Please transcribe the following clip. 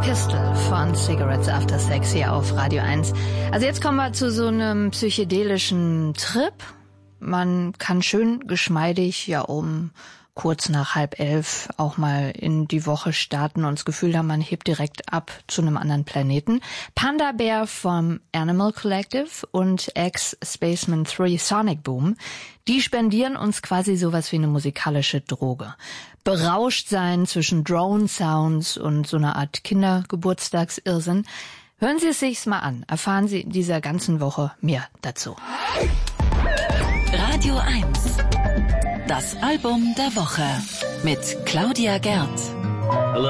Pistol von Cigarettes After Sex hier auf Radio 1. Also jetzt kommen wir zu so einem psychedelischen Trip. Man kann schön geschmeidig kurz nach 10:30 auch mal in die Woche starten und das Gefühl haben, man hebt direkt ab zu einem anderen Planeten. Panda Bear vom Animal Collective und Ex-Spaceman 3 Sonic Boom, die spendieren uns quasi sowas wie eine musikalische Droge. Berauscht sein zwischen Drone-Sounds und so einer Art Kindergeburtstagsirrsinn. Hören Sie es sich mal an. Erfahren Sie in dieser ganzen Woche mehr dazu. Radio 1. Das Album der Woche mit Claudia Gerth.